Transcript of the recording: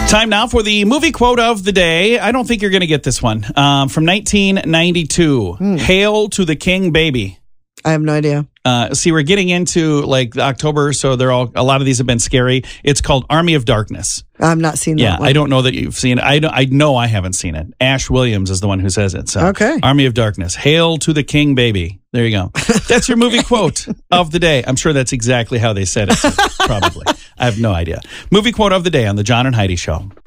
Time now for the movie quote of the day. I don't think you're going to get this one. From 1992. Hail to the King, baby. I have no idea. See, we're getting into like October, so a lot of these have been scary. It's called Army of Darkness. I'm not seeing that one. I don't know that you've seen it. I know I haven't seen it. Ash Williams is the one who says it. So, okay. Army of Darkness. Hail to the King, baby. There you go. That's your movie quote of the day. I'm sure that's exactly how they said it. Probably. I have no idea. Movie quote of the day on the John and Heidi Show.